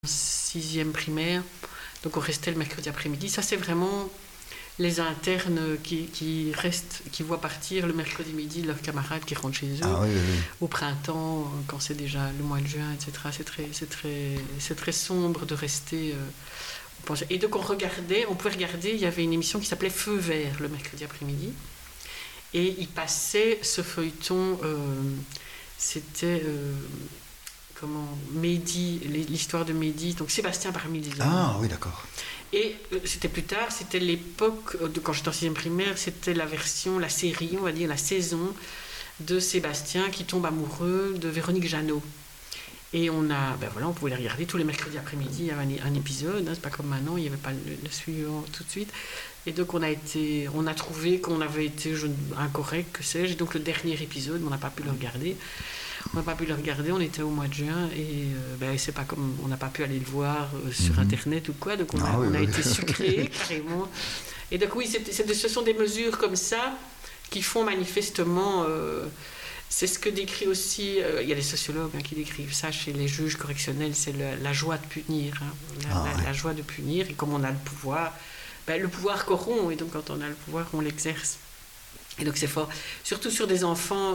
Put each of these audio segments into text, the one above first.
6e primaire, donc on restait le mercredi après-midi. Ça, c'est vraiment les internes qui restent, qui voient partir le mercredi midi leurs camarades qui rentrent chez eux. Ah oui, oui, oui. Au printemps, quand c'est déjà le mois de juin, etc. C'est très sombre de rester. Et donc on pouvait regarder, il y avait une émission qui s'appelait Feu vert le mercredi après-midi. Et il passait ce feuilleton, c'était Mehdi, l'histoire de Mehdi, donc Sébastien parmi les hommes. Ah oui, d'accord. Et c'était plus tard, c'était l'époque, quand j'étais en 6e primaire, c'était la version, la série, on va dire, la saison de Sébastien qui tombe amoureux de Véronique Jeannot. Et on pouvait les regarder tous les mercredis après-midi, il y avait un épisode, c'est pas comme maintenant, il n'y avait pas le suivant tout de suite. Et donc on a trouvé qu'on avait été incorrect, que sais-je, et donc le dernier épisode, on n'a pas pu le regarder. On était au mois de juin et c'est pas comme on n'a pas pu aller le voir sur internet ou quoi, donc on a été sucré carrément. Et donc oui, ce sont des mesures comme ça qui font manifestement. C'est ce que décrit aussi, il y a des sociologues qui décrivent ça chez les juges correctionnels, c'est la joie de punir, la joie de punir, et comme on a le pouvoir corrompt, et donc quand on a le pouvoir, on l'exerce. Et donc c'est fort, surtout sur des enfants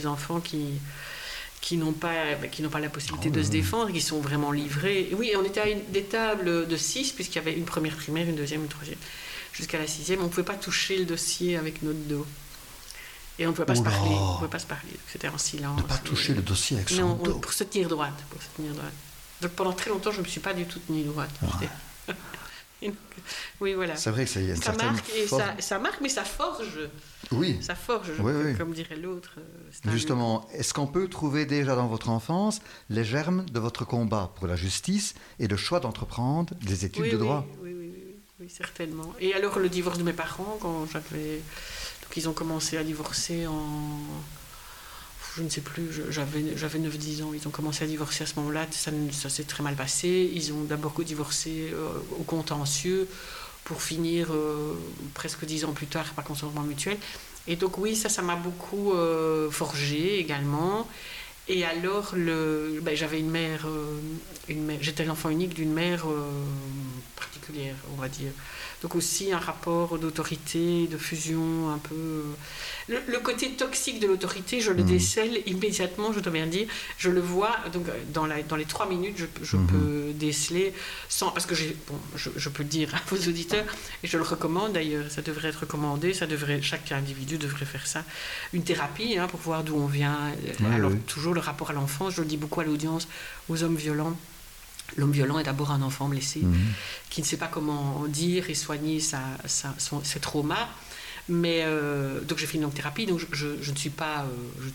qui n'ont pas la possibilité de se défendre, qui sont vraiment livrés. Et oui, on était à des tables de 6, puisqu'il y avait une première primaire, une deuxième, une troisième, jusqu'à la 6e, on ne pouvait pas toucher le dossier avec notre dos. Et on ne pouvait pas se parler. On pouvait pas se parler. C'était en silence. Ne pas toucher le dossier avec son dos. Pour se tenir droite. Donc pendant très longtemps, je ne me suis pas du tout tenue droite. Ouais. Oui, voilà. C'est vrai que ça marque, et ça marque, mais ça forge. Oui. Ça forge, oui. comme dirait l'autre. Justement, est-ce qu'on peut trouver déjà dans votre enfance les germes de votre combat pour la justice et le choix d'entreprendre des études de droit? Oui, certainement. Et alors, le divorce de mes parents, quand j'avais... Donc, ils ont commencé à divorcer en... Je ne sais plus, j'avais 9-10 ans. Ils ont commencé à divorcer à ce moment-là. Ça s'est très mal passé. Ils ont d'abord divorcé au contentieux pour finir presque 10 ans plus tard par consentement mutuel. Et donc, oui, ça m'a beaucoup forgé également. Et alors, j'avais une mère, j'étais l'enfant unique d'une mère particulière, on va dire. Donc aussi un rapport d'autorité, de fusion, un peu... Le côté toxique de l'autorité, je le décèle immédiatement, je dois bien dire. Je le vois, donc dans les 3 minutes, je peux déceler, parce que je peux le dire à vos auditeurs, et je le recommande d'ailleurs, ça devrait être recommandé, chaque individu devrait faire ça, une thérapie pour voir d'où on vient. Toujours le rapport à l'enfance, je le dis beaucoup à l'audience, aux hommes violents. L'homme violent est d'abord un enfant blessé qui ne sait pas comment dire et soigner ses traumas. Mais donc j'ai fait une longue thérapie, donc je ne suis pas,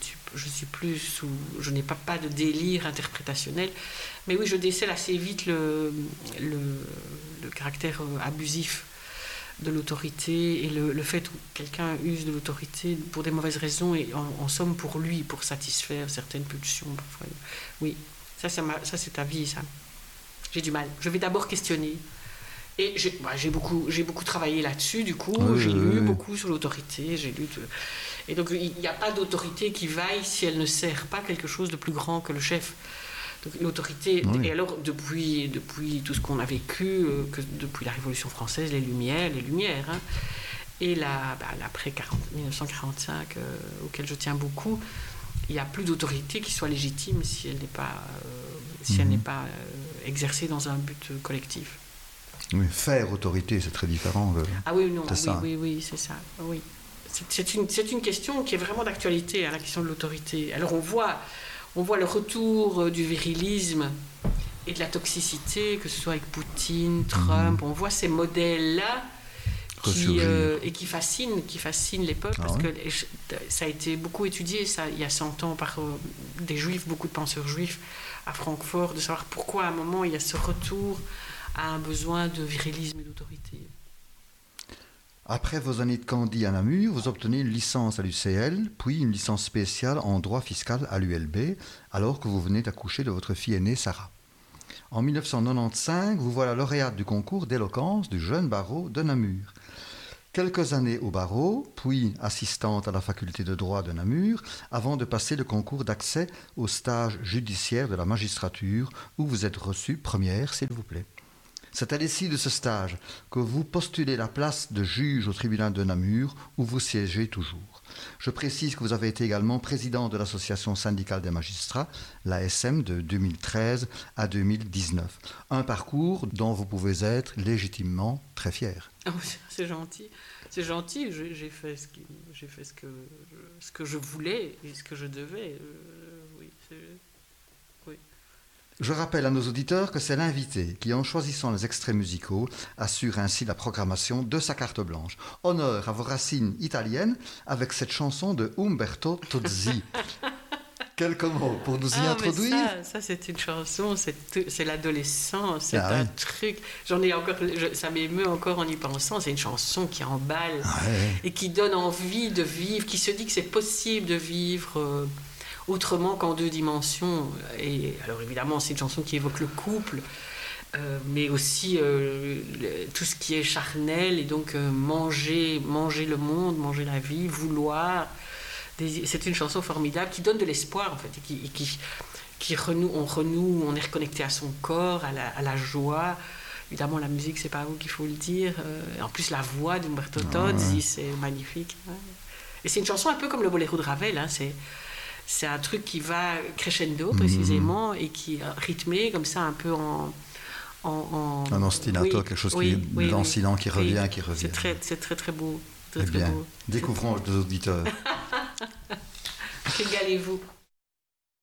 je n'ai pas de délire interprétationnel. Mais oui, je décèle assez vite le caractère abusif de l'autorité et le fait que quelqu'un use de l'autorité pour des mauvaises raisons et en somme pour lui, pour satisfaire certaines pulsions parfois. Oui, ça c'est ta vie, ça. J'ai du mal. Je vais d'abord questionner. Et j'ai beaucoup travaillé là-dessus, du coup. J'ai lu beaucoup sur l'autorité. Et donc, il n'y a pas d'autorité qui vaille si elle ne sert pas quelque chose de plus grand que le chef. Donc, l'autorité... Oui. Et alors, depuis tout ce qu'on a vécu, depuis la Révolution française, les Lumières, et l'après 1945, auquel je tiens beaucoup, il n'y a plus d'autorité qui soit légitime si elle n'est pas exercée dans un but collectif. Oui, faire autorité, c'est très différent. Ah oui, non, oui, c'est ça. Oui. C'est une question qui est vraiment d'actualité, la question de l'autorité. Alors on voit le retour du virilisme et de la toxicité, que ce soit avec Poutine, Trump, on voit ces modèles-là qui fascinent les peuples, parce que ça a été beaucoup étudié, il y a 100 ans, par des juifs, beaucoup de penseurs juifs à Francfort, de savoir pourquoi à un moment il y a ce retour à un besoin de virilisme et d'autorité. Après vos années de Candie à Namur, vous obtenez une licence à l'UCL, puis une licence spéciale en droit fiscal à l'ULB, alors que vous venez d'accoucher de votre fille aînée Sarah. En 1995, vous voilà lauréate du concours d'éloquence du jeune barreau de Namur. Quelques années au barreau, puis assistante à la faculté de droit de Namur, avant de passer le concours d'accès au stage judiciaire de la magistrature, où vous êtes reçue première, s'il vous plaît. C'est à l'issue de ce stage que vous postulez la place de juge au tribunal de Namur, où vous siégez toujours. Je précise que vous avez été également président de l'association syndicale des magistrats, l'ASM, de 2013 à 2019. Un parcours dont vous pouvez être légitimement très fier. Oh, c'est gentil. C'est gentil. J'ai fait ce que je voulais et ce que je devais. Oui, oui. Je rappelle à nos auditeurs que c'est l'invité qui, en choisissant les extraits musicaux, assure ainsi la programmation de sa carte blanche. Honneur à vos racines italiennes avec cette chanson de Umberto Tozzi. Quelques mots pour nous y introduire. Ça c'est une chanson, c'est l'adolescence, c'est un truc. J'en ai encore, ça m'émeut encore en y pensant. C'est une chanson qui emballe et qui donne envie de vivre, qui se dit que c'est possible de vivre autrement qu'en 2 dimensions. Et alors évidemment, c'est une chanson qui évoque le couple, mais aussi tout ce qui est charnel et donc manger le monde, manger la vie, vouloir. C'est une chanson formidable qui donne de l'espoir en fait, et qui renoue, on est reconnecté à son corps, à la joie. Évidemment, la musique, c'est pas à vous qu'il faut le dire. En plus, la voix d'Umberto Tozzi, c'est magnifique. Et c'est une chanson un peu comme le boléro de Ravel. C'est un truc qui va crescendo précisément et qui est rythmé comme ça, un peu en un ostinato, quelque chose qui est lancinant, qui revient, qui revient. C'est très très beau. Très bien, découvrons aux auditeurs. Régalez-vous.